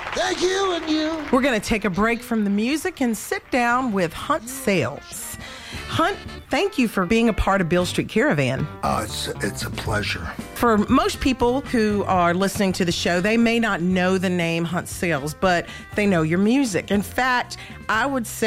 Thank you, and you. We're going to take a break from the music and sit down with Hunt Sales. Hunt, thank you for being a part of Beale Street Caravan. It's a pleasure. For most people who are listening to the show, they may not know the name Hunt Sales, but they know your music. In fact, I would say